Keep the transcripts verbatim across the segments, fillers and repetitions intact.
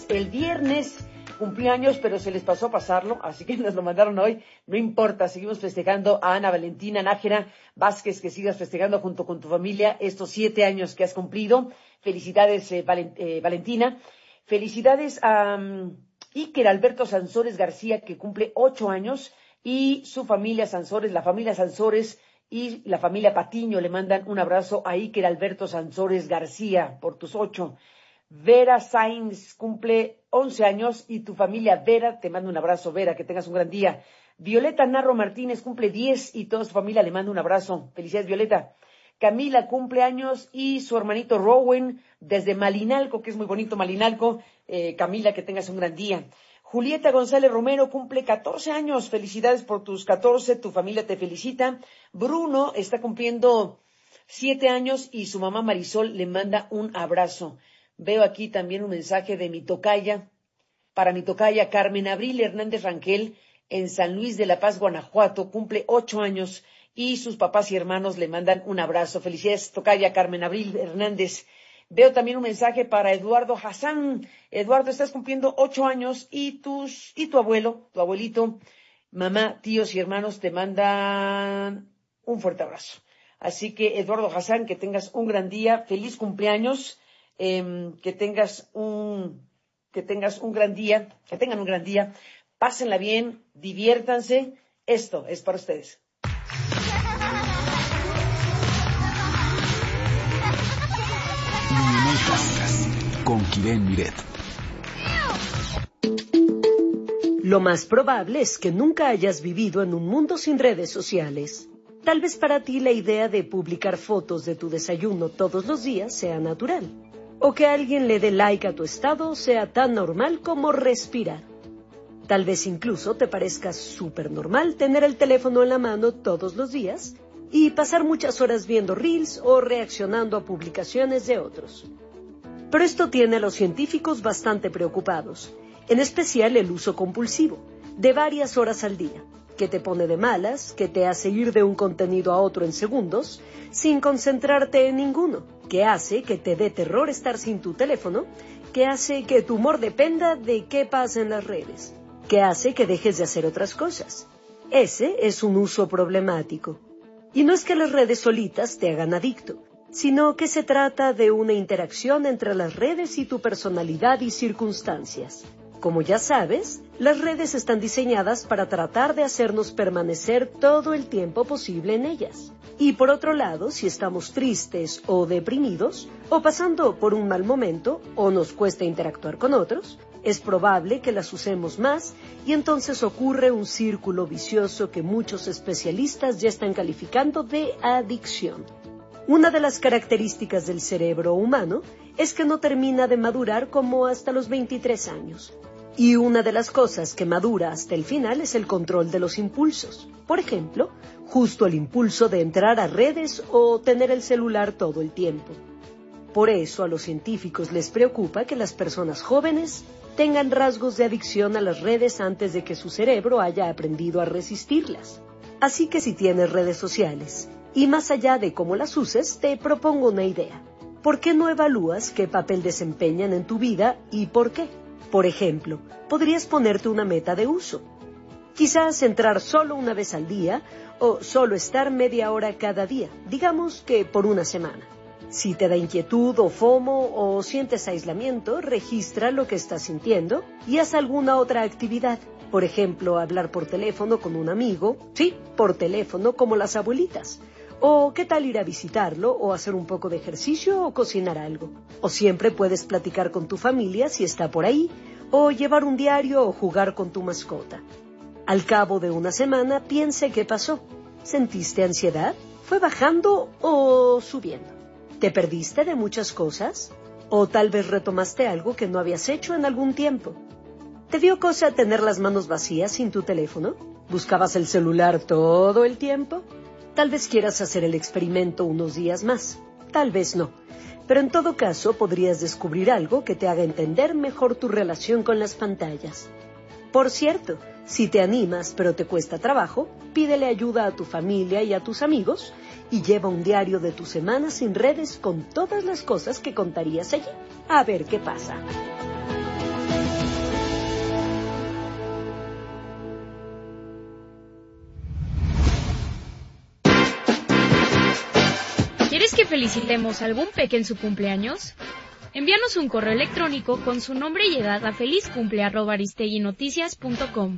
felicidades. El viernes cumplió años, pero se les pasó a pasarlo, así que nos lo mandaron hoy. No importa, seguimos festejando a Ana Valentina Nájera Vázquez, que sigas festejando junto con tu familia estos siete años que has cumplido. Felicidades, eh, Valent eh, Valentina. Felicidades a um, Iker Alberto Sansores García, que cumple ocho años, y su familia Sansores, la familia Sansores y la familia Patiño le mandan un abrazo a Iker Alberto Sansores García por tus ocho. Vera Sainz cumple once años y tu familia Vera te manda un abrazo, Vera, que tengas un gran día. Violeta Narro Martínez cumple diez y toda su familia le manda un abrazo. Felicidades, Violeta. Camila cumple años y su hermanito Rowan desde Malinalco, que es muy bonito Malinalco. Eh, Camila, que tengas un gran día. Julieta González Romero cumple catorce años. Felicidades por tus catorce, tu familia te felicita. Bruno está cumpliendo siete años y su mamá Marisol le manda un abrazo. Veo aquí también un mensaje de mi tocaya, para mi tocaya Carmen Abril Hernández Rangel, en San Luis de la Paz, Guanajuato, cumple ocho años y sus papás y hermanos le mandan un abrazo. Felicidades, tocaya Carmen Abril Hernández. Veo también un mensaje para Eduardo Hassan. Eduardo, estás cumpliendo ocho años y tus y tu abuelo, tu abuelito, mamá, tíos y hermanos te mandan un fuerte abrazo. Así que, Eduardo Hassan, que tengas un gran día, feliz cumpleaños. Eh, que tengas un que tengas un gran día, que tengan un gran día, pásenla bien, diviértanse, esto es para ustedes. Con Kiren Miret. Lo más probable es que nunca hayas vivido en un mundo sin redes sociales. Tal vez para ti la idea de publicar fotos de tu desayuno todos los días sea natural. O que alguien le dé like a tu estado sea tan normal como respirar. Tal vez incluso te parezca súper normal tener el teléfono en la mano todos los días y pasar muchas horas viendo reels o reaccionando a publicaciones de otros. Pero esto tiene a los científicos bastante preocupados, en especial el uso compulsivo, de varias horas al día, que te pone de malas, que te hace ir de un contenido a otro en segundos, sin concentrarte en ninguno, que hace que te dé terror estar sin tu teléfono, que hace que tu humor dependa de qué pasa en las redes, que hace que dejes de hacer otras cosas. Ese es un uso problemático. Y no es que las redes solitas te hagan adicto, sino que se trata de una interacción entre las redes y tu personalidad y circunstancias. Como ya sabes, las redes están diseñadas para tratar de hacernos permanecer todo el tiempo posible en ellas. Y por otro lado, si estamos tristes o deprimidos, o pasando por un mal momento, o nos cuesta interactuar con otros, es probable que las usemos más y entonces ocurre un círculo vicioso que muchos especialistas ya están calificando de adicción. Una de las características del cerebro humano es que no termina de madurar como hasta los veintitrés años. Y una de las cosas que madura hasta el final es el control de los impulsos. Por ejemplo, justo el impulso de entrar a redes o tener el celular todo el tiempo. Por eso a los científicos les preocupa que las personas jóvenes tengan rasgos de adicción a las redes antes de que su cerebro haya aprendido a resistirlas. Así que si tienes redes sociales, y más allá de cómo las uses, te propongo una idea. ¿Por qué no evalúas qué papel desempeñan en tu vida y por qué? Por ejemplo, podrías ponerte una meta de uso. Quizás entrar solo una vez al día o solo estar media hora cada día, digamos que por una semana. Si te da inquietud o FOMO o sientes aislamiento, registra lo que estás sintiendo y haz alguna otra actividad. Por ejemplo, hablar por teléfono con un amigo, sí, por teléfono como las abuelitas. O qué tal ir a visitarlo o hacer un poco de ejercicio o cocinar algo. O siempre puedes platicar con tu familia si está por ahí, o llevar un diario o jugar con tu mascota. Al cabo de una semana, piense qué pasó. ¿Sentiste ansiedad? ¿Fue bajando o subiendo? ¿Te perdiste de muchas cosas? ¿O tal vez retomaste algo que no habías hecho en algún tiempo? ¿Te dio cosa tener las manos vacías sin tu teléfono? ¿Buscabas el celular todo el tiempo? Tal vez quieras hacer el experimento unos días más, tal vez no, pero en todo caso podrías descubrir algo que te haga entender mejor tu relación con las pantallas. Por cierto, si te animas pero te cuesta trabajo, pídele ayuda a tu familia y a tus amigos y lleva un diario de tu semana sin redes con todas las cosas que contarías allí. A ver qué pasa. que felicitemos a algún peque en su cumpleaños? Envíanos un correo electrónico con su nombre y edad a felizcumple arroba aristeguinoticias punto com.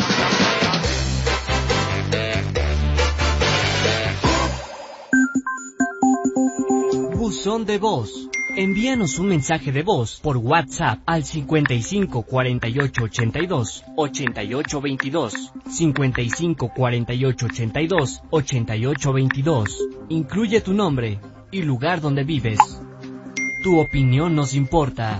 Buzón de voz. Envíanos un mensaje de voz por WhatsApp al cincuenta y cinco cuarenta y ocho ochenta y dos ochenta y ocho veintidós, cincuenta y cinco cuarenta y ocho ochenta y dos ochenta y ocho veintidós. Incluye tu nombre y lugar donde vives. Tu opinión nos importa.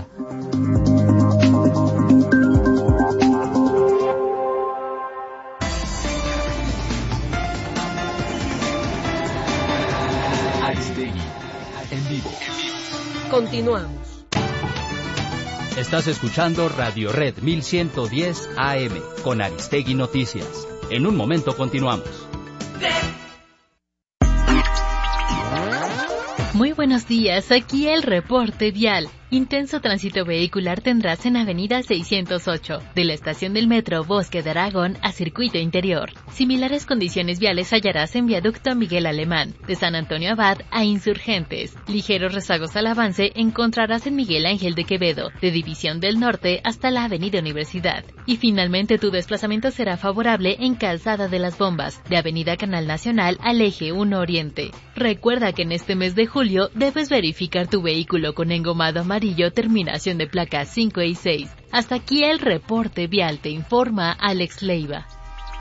Aristegui, en vivo. Continuamos. Estás escuchando Radio Red mil ciento diez A M con Aristegui Noticias. En un momento continuamos. Muy buenos días, aquí el reporte vial. Intenso tránsito vehicular tendrás en Avenida seiscientos ocho, de la estación del metro Bosque de Aragón a Circuito Interior. Similares condiciones viales hallarás en Viaducto Miguel Alemán, de San Antonio Abad a Insurgentes. Ligeros rezagos al avance encontrarás en Miguel Ángel de Quevedo, de División del Norte hasta la Avenida Universidad. Y finalmente tu desplazamiento será favorable en Calzada de las Bombas, de Avenida Canal Nacional al Eje uno Oriente. Recuerda que en este mes de julio debes verificar tu vehículo con engomado amarillo terminación de placas cinco y seis. Hasta aquí el reporte vial, te informa Alex Leiva.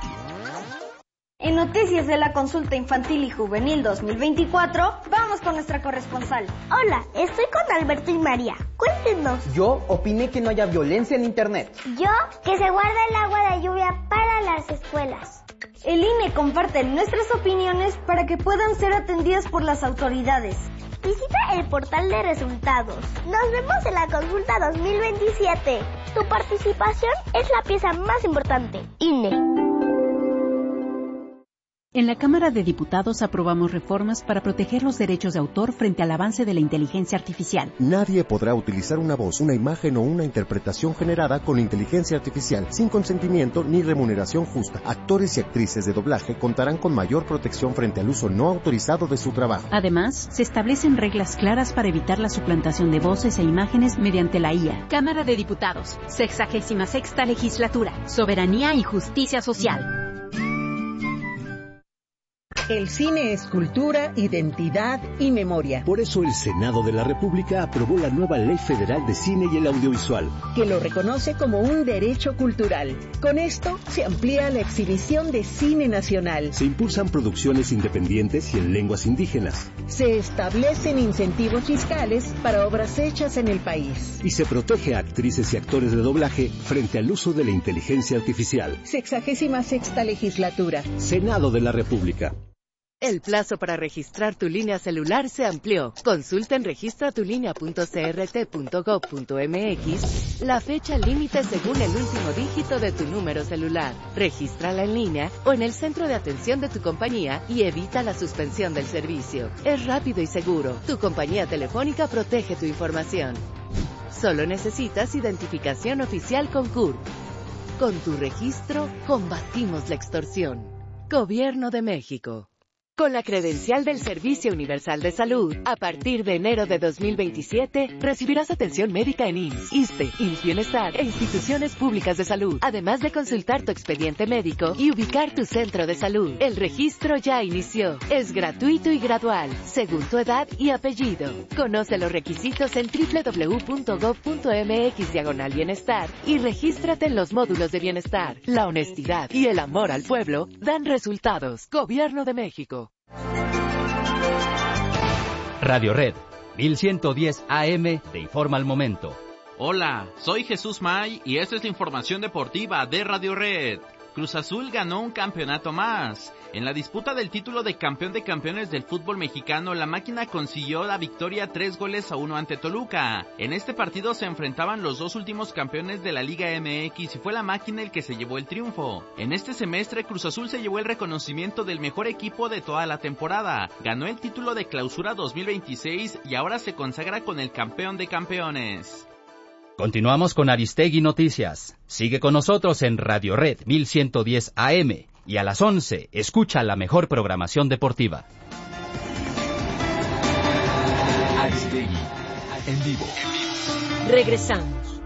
En noticias de la consulta infantil y juvenil dos mil veinticuatro, vamos con nuestra corresponsal. Hola, estoy con Alberto y María. Cuéntenos. Yo opiné que no haya violencia en internet. Yo, que se guarda el agua de lluvia para las escuelas. El I N E comparte nuestras opiniones para que puedan ser atendidas por las autoridades. Visita el portal de resultados. Nos vemos en la consulta dos mil veintisiete. Tu participación es la pieza más importante. I N E. En la Cámara de Diputados aprobamos reformas para proteger los derechos de autor frente al avance de la inteligencia artificial. Nadie podrá utilizar una voz, una imagen o una interpretación generada con inteligencia artificial sin consentimiento ni remuneración justa. Actores y actrices de doblaje contarán con mayor protección frente al uso no autorizado de su trabajo. Además, se establecen reglas claras para evitar la suplantación de voces e imágenes mediante la I A. Cámara de Diputados, sexagésima sexta legislatura, soberanía y justicia social. El cine es cultura, identidad y memoria. Por eso el Senado de la República aprobó la nueva Ley Federal de Cine y el Audiovisual, que lo reconoce como un derecho cultural. Con esto se amplía la exhibición de cine nacional. Se impulsan producciones independientes y en lenguas indígenas. Se establecen incentivos fiscales para obras hechas en el país. Y se protege a actrices y actores de doblaje frente al uso de la inteligencia artificial. Sexagésima sexta legislatura. Senado de la República. El plazo para registrar tu línea celular se amplió. Consulta en registratulinea punto c r t punto gob punto m x la fecha límite según el último dígito de tu número celular. Regístrala en línea o en el centro de atención de tu compañía y evita la suspensión del servicio. Es rápido y seguro. Tu compañía telefónica protege tu información. Solo necesitas identificación oficial con C U R P. Con tu registro, combatimos la extorsión. Gobierno de México. Con la credencial del Servicio Universal de Salud, a partir de enero de dos mil veintisiete, recibirás atención médica en I M S S, ISSSTE, I M S S Bienestar e instituciones públicas de salud, además de consultar tu expediente médico y ubicar tu centro de salud. El registro ya inició. Es gratuito y gradual, según tu edad y apellido. Conoce los requisitos en doble u doble u doble u punto gob punto m x diagonal bienestar y regístrate en los módulos de bienestar. La honestidad y el amor al pueblo dan resultados. Gobierno de México. Radio Red mil ciento diez A M te informa al momento. Hola, soy Jesús May y esta es la información deportiva de Radio Red. Cruz Azul ganó un campeonato más. En la disputa del título de campeón de campeones del fútbol mexicano, la máquina consiguió la victoria tres goles a uno ante Toluca. En este partido se enfrentaban los dos últimos campeones de la Liga M X y fue la máquina el que se llevó el triunfo. En este semestre, Cruz Azul se llevó el reconocimiento del mejor equipo de toda la temporada. Ganó el título de Clausura dos mil veintiséis y ahora se consagra con el campeón de campeones. Continuamos con Aristegui Noticias. Sigue con nosotros en Radio Red mil ciento diez A M y a las once escucha la mejor programación deportiva. Aristegui, en vivo. Regresamos.